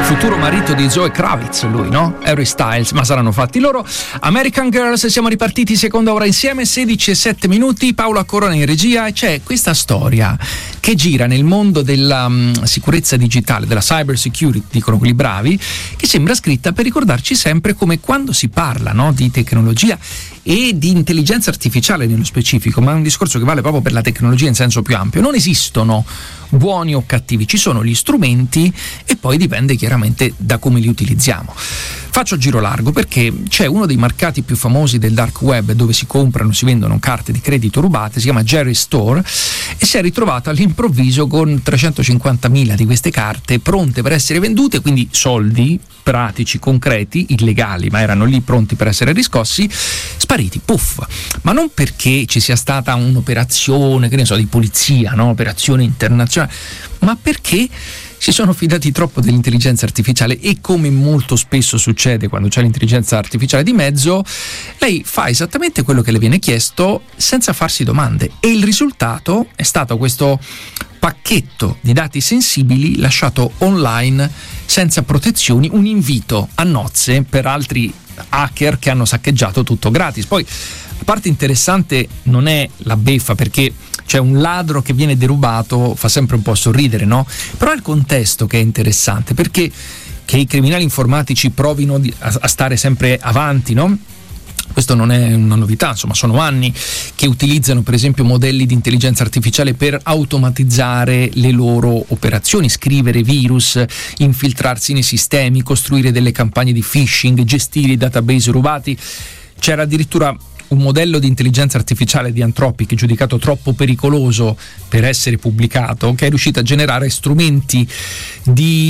futuro marito di Zoe Kravitz, lui, no? Harry Styles, ma saranno fatti loro. American Girls, siamo ripartiti seconda ora insieme, 16:07. Paolo Accorona in regia, e c'è questa storia che gira nel mondo della sicurezza digitale, della cyber security, dicono quelli bravi, che sembra scritta per ricordarci sempre come quando si parla, no, di tecnologia e di intelligenza artificiale nello specifico, ma è un discorso che vale proprio per la tecnologia in senso più ampio. Non esistono buoni o cattivi, ci sono gli strumenti e poi dipende chiaramente da come li utilizziamo. Faccio giro largo perché c'è uno dei mercati più famosi del dark web dove si comprano, si vendono carte di credito rubate, si chiama Jerry Store, e si è ritrovato all'improvviso con 350.000 di queste carte pronte per essere vendute, quindi soldi pratici, concreti, illegali, ma erano lì pronti per essere riscossi, spariti, puff. Ma non perché ci sia stata un'operazione, che ne so, di polizia, no? Operazione internazionale, ma perché si sono fidati troppo dell'intelligenza artificiale, e come molto spesso succede quando c'è l'intelligenza artificiale di mezzo, lei fa esattamente quello che le viene chiesto senza farsi domande, e il risultato è stato questo pacchetto di dati sensibili lasciato online senza protezioni, un invito a nozze per altri hacker che hanno saccheggiato tutto gratis. Poi la parte interessante non è la beffa, perché c'è un ladro che viene derubato, fa sempre un po' sorridere, no? Però è il contesto che è interessante, perché che i criminali informatici provino a stare sempre avanti, no? Questo non è una novità, insomma, sono anni che utilizzano per esempio modelli di intelligenza artificiale per automatizzare le loro operazioni, scrivere virus, infiltrarsi nei sistemi, costruire delle campagne di phishing, gestire i database rubati. C'era addirittura un modello di intelligenza artificiale di Anthropic giudicato troppo pericoloso per essere pubblicato, che è riuscito a generare strumenti di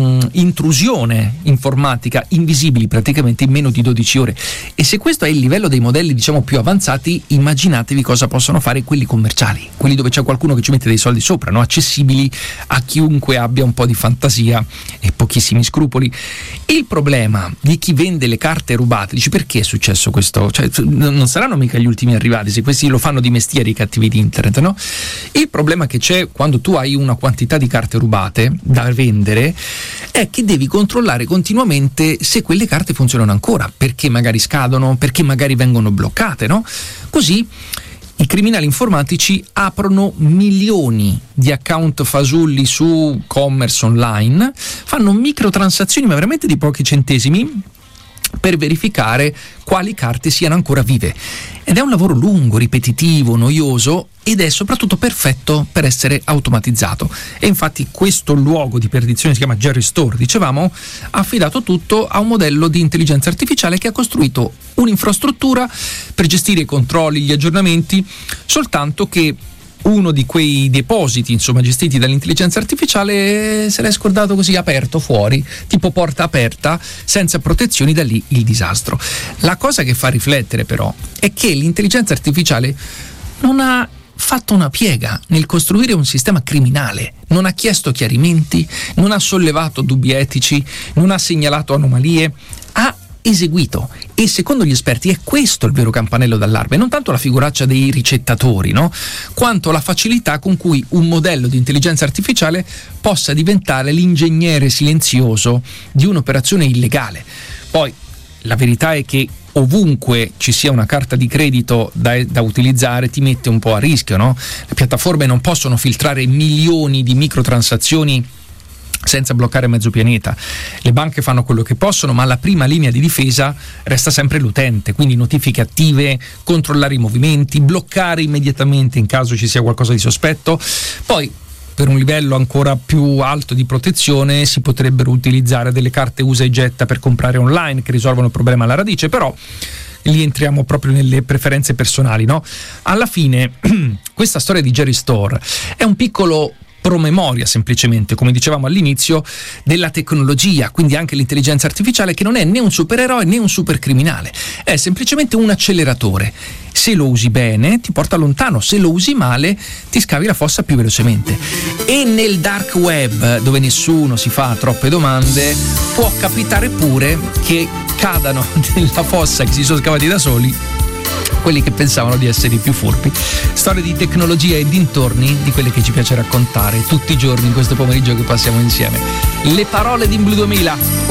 intrusione informatica invisibili praticamente in meno di 12 ore. E se questo è il livello dei modelli, diciamo, più avanzati, immaginatevi cosa possono fare quelli commerciali, quelli dove c'è qualcuno che ci mette dei soldi sopra, no? Accessibili a chiunque abbia un po' di fantasia e pochissimi scrupoli. Il problema di chi vende le carte rubate, dici, perché è successo questo? Cioè, non saranno mica gli ultimi arrivati, se questi lo fanno di mestiere, i cattivi di internet, no? Il problema che c'è quando tu hai una quantità di carte rubate da vendere è che devi controllare continuamente se quelle carte funzionano ancora, perché magari scadono, perché magari vengono bloccate, no? Così i criminali informatici aprono milioni di account fasulli su commerce online, fanno microtransazioni ma veramente di pochi centesimi per verificare quali carte siano ancora vive. Ed è un lavoro lungo, ripetitivo, noioso, ed è soprattutto perfetto per essere automatizzato. E infatti questo luogo di perdizione si chiama Jerry Store, dicevamo, ha affidato tutto a un modello di intelligenza artificiale che ha costruito un'infrastruttura per gestire i controlli, gli aggiornamenti, soltanto che uno di quei depositi, insomma, gestiti dall'intelligenza artificiale se l'è scordato così aperto fuori, tipo porta aperta, senza protezioni, da lì il disastro. La cosa che fa riflettere però è che l'intelligenza artificiale non ha fatto una piega nel costruire un sistema criminale, non ha chiesto chiarimenti, non ha sollevato dubbi etici, non ha segnalato anomalie, ha eseguito. E secondo gli esperti è questo il vero campanello d'allarme, non tanto la figuraccia dei ricettatori, no? Quanto la facilità con cui un modello di intelligenza artificiale possa diventare l'ingegnere silenzioso di un'operazione illegale. Poi la verità è che ovunque ci sia una carta di credito da utilizzare ti mette un po' a rischio, no? Le piattaforme non possono filtrare milioni di microtransazioni senza bloccare mezzo pianeta. Le banche fanno quello che possono, ma la prima linea di difesa resta sempre l'utente, quindi notifiche attive, controllare i movimenti, bloccare immediatamente in caso ci sia qualcosa di sospetto. Poi, per un livello ancora più alto di protezione, si potrebbero utilizzare delle carte usa e getta per comprare online che risolvono il problema alla radice, però lì entriamo proprio nelle preferenze personali, no? Alla fine questa storia di Jerry Store è un piccolo promemoria, semplicemente, come dicevamo all'inizio, della tecnologia, quindi anche l'intelligenza artificiale, che non è né un supereroe né un supercriminale, è semplicemente un acceleratore. Se lo usi bene ti porta lontano, se lo usi male ti scavi la fossa più velocemente. E nel dark web, dove nessuno si fa troppe domande, può capitare pure che cadano nella fossa che si sono scavati da soli quelli che pensavano di essere i più furbi. Storie di tecnologia e dintorni, di quelle che ci piace raccontare tutti i giorni in questo pomeriggio che passiamo insieme. Le parole di Blu 2000.